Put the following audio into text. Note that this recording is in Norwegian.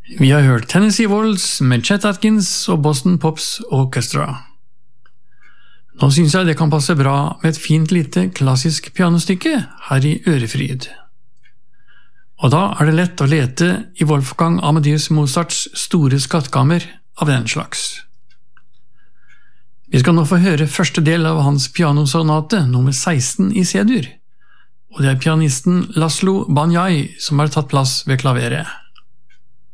Vi har hørt Tennessee Waltz med Chet Atkins og Boston Pops Orchestra. Nå synes jeg det kan passe bra med et fint lite klassisk pianostykke her i Ørefryd. Og da er det lett å lete i Wolfgang Amadeus Mozarts store skattkammer av den slags. Vi skal nå få høre første del av hans pianosonate nummer 16 i C-dur, og det er pianisten Laszlo Banyai som har tatt plass ved klaveret.